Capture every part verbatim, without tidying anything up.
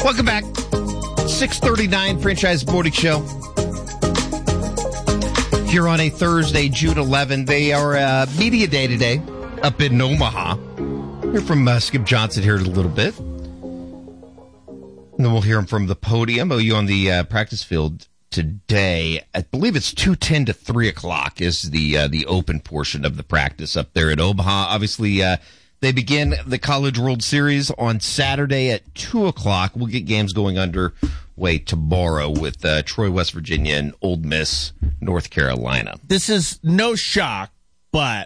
Welcome back. six thirty-nine Franchise Morning Show. Here on a Thursday, June eleventh. They are uh, media day today up in Omaha. Hear from uh, Skip Johnson here in a little bit. And then we'll hear him from the podium. O U on the uh, practice field today. I believe it's two ten to three o'clock is the uh, the open portion of the practice up there at Omaha. Obviously, uh, they begin the College World Series on Saturday at two o'clock. We'll get games going underway tomorrow with uh, Troy, West Virginia, and Ole Miss, North Carolina. This is no shock, but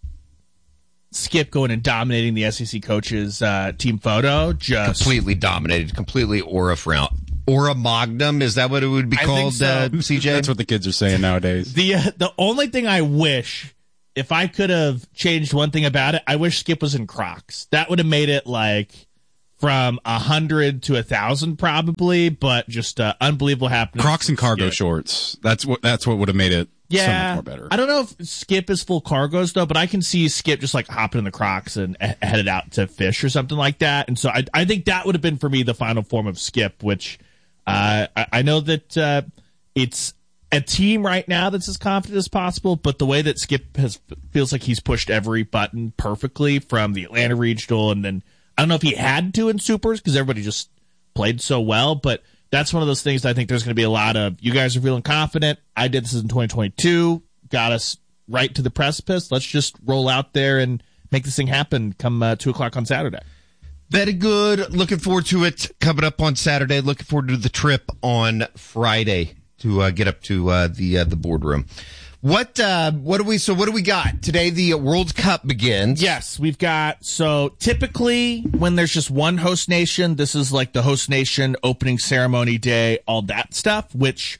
Skip going and dominating the S E C coaches' uh, team photo. Just completely dominated, completely aura frown. Aura magnum, is that what it would be I called, think so. uh, C J? That's what the kids are saying nowadays. The uh, the only thing I wish, if I could have changed one thing about it, I wish Skip was in Crocs. That would have made it like from a hundred to a thousand probably, but just uh, unbelievable happening. Crocs and cargo Skip. shorts. That's what that's what would have made it Yeah, so much more better. I don't know if Skip is full cargos though, but I can see Skip just like hopping in the Crocs and uh, headed out to fish or something like that. And so I, I think that would have been for me the final form of Skip, which uh, I, I know that uh, it's a team right now that's as confident as possible, but the way that Skip has feels like he's pushed every button perfectly from the Atlanta Regional, and then I don't know if he had to in Supers because everybody just played so well, but that's one of those things that I think there's going to be a lot of, you guys are feeling confident. I did this in twenty twenty-two, got us right to the precipice. Let's just roll out there and make this thing happen come uh, two o'clock on Saturday. Very good. Looking forward to it coming up on Saturday. Looking forward to the trip on Friday to uh, get up to uh, the uh, the boardroom. What uh, what do we so what do we got today? The World Cup begins. Yes, we've got, so typically when there's just one host nation, this is like the host nation opening ceremony day, all that stuff, which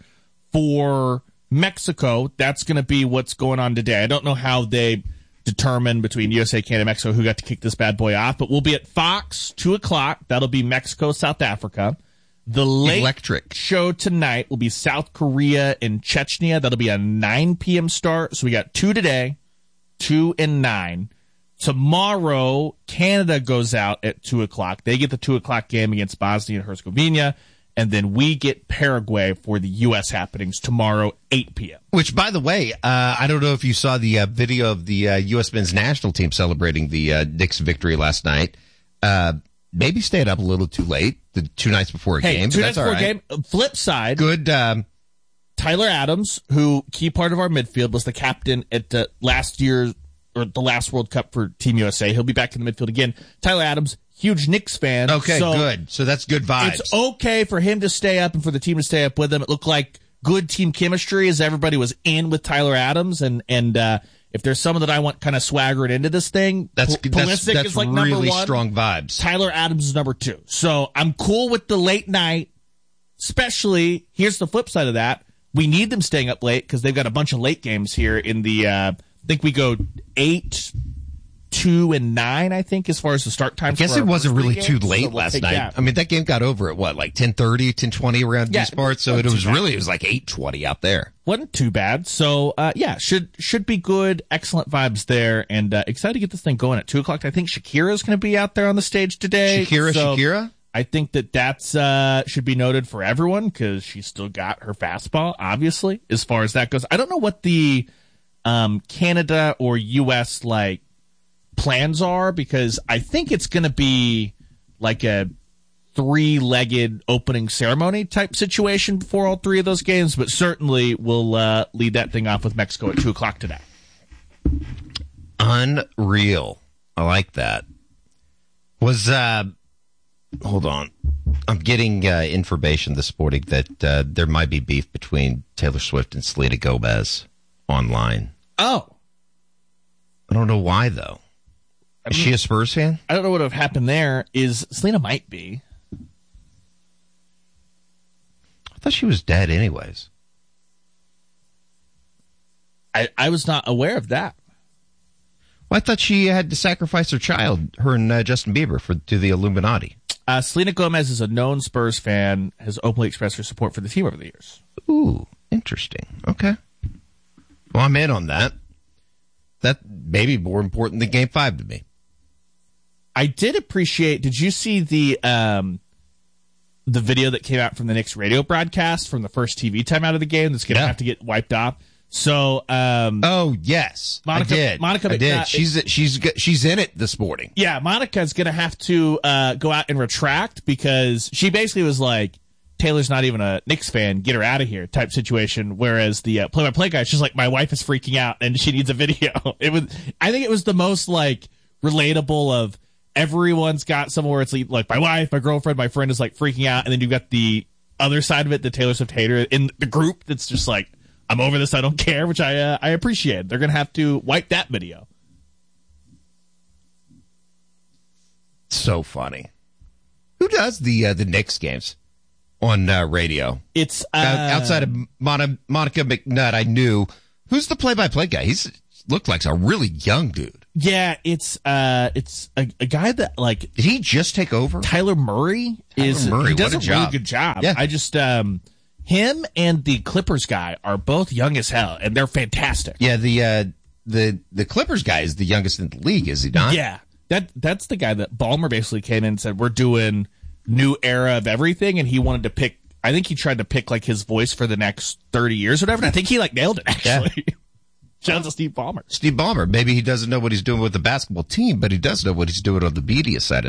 for Mexico, that's going to be what's going on today. I don't know how they determine between U S A, Canada, Mexico who got to kick this bad boy off, but we'll be at Fox, two o'clock. That'll be Mexico, South Africa. The late Electric show tonight will be South Korea and Chechnya. That'll be a nine p.m. start. So we got two today, two and nine. Tomorrow, Canada goes out at two o'clock. They get the two o'clock game against Bosnia and Herzegovina. And then we get Paraguay for the U S happenings tomorrow, eight p.m. Which, by the way, uh, I don't know if you saw the uh, video of the uh, U S men's national team celebrating the uh, Knicks victory last night. Uh, maybe stayed up a little too late, the two nights before a hey, game. Two but nights that's before all a right. game. Flip side. Good. Um, Tyler Adams, who key part of our midfield, was the captain at the last year's or the last World Cup for Team U S A. He'll be back in the midfield again. Tyler Adams, huge Knicks fan. okay, so good. So that's good vibes. It's okay for him to stay up and for the team to stay up with him. It looked like good team chemistry as everybody was in with Tyler Adams. And, and uh, if there's someone that I want kind of swaggered into this thing, That's P- that's, Pulisic that's is like number really one. strong vibes. Tyler Adams is number two. So I'm cool with the late night, especially, here's the flip side of that. We need them staying up late because they've got a bunch of late games here in the, uh, I think we go eight, two, and nine, I think, as far as the start time. I guess it wasn't really too late last night. That. I mean, that game got over at what, like ten thirty, ten twenty around Yeah, these parts. So it was really, it was like eight twenty out there. Wasn't too bad. So, uh, yeah, should should be good. Excellent vibes there. And uh, excited to get this thing going at two o'clock. I think Shakira's going to be out there on the stage today. Shakira, so Shakira? I think that that's uh, should be noted for everyone because she's still got her fastball, obviously, as far as that goes. I don't know what the um, Canada or U S like plans are because I think it's going to be like a three-legged opening ceremony type situation before all three of those games, but certainly we'll uh, lead that thing off with Mexico at two o'clock today. Unreal. I like that. Was, uh, hold on. I'm getting uh, information this morning that uh, there might be beef between Taylor Swift and Selena Gomez online. Oh. I don't know why, though. Is she a Spurs fan? I don't know what would have happened there. Is Selena might be. I thought she was dead anyways. I, I was not aware of that. Well, I thought she had to sacrifice her child, her and uh, Justin Bieber, for to the Illuminati. Uh, Selena Gomez is a known Spurs fan, has openly expressed her support for the team over the years. Ooh, interesting. Okay. Well, I'm in on that. That may be more important than Game five to me. I did appreciate, did you see the um, the video that came out from the Knicks radio broadcast from the first T V time out of the game that's going to Yeah. have to get wiped off. So, um, Oh yes, Monica- I did. Monica I did. McNutt- she's she's she's in it this morning. yeah, Monica's going to have to uh, go out and retract because she basically was like, Taylor's not even a Knicks fan, get her out of here type situation. Whereas the uh, play-by-play guy, she's like, my wife is freaking out and she needs a video. It was, I think it was the most like relatable of everyone's got somewhere where it's like my wife, my girlfriend, my friend is like freaking out. And then you've got the other side of it, the Taylor Swift hater in the group that's just like, I'm over this, I don't care, which I uh, I appreciate. They're going to have to wipe that video. So funny. Who does the uh, the Knicks games on uh, radio? It's uh, Uh, outside of Mon- Monica McNutt, I knew. Who's the play-by-play guy? He's looked like a really young dude. Yeah, it's uh, it's a, a guy that like Did he just take over? Tyler Murray Tyler is Murray, he does what a a, really job. good job. Yeah. I just um, him and the Clippers guy are both young as hell, and they're fantastic. Yeah, the uh, the the Clippers guy is the youngest in the league, is he not? Yeah, that that's the guy that Ballmer basically came in and said we're doing new era of everything, and he wanted to pick. I think he tried to pick like his voice for the next thirty years, or whatever. And I think he like nailed it actually. Shout out to Steve Ballmer. Steve Ballmer. Maybe he doesn't know what he's doing with the basketball team, but he does know what he's doing on the media side of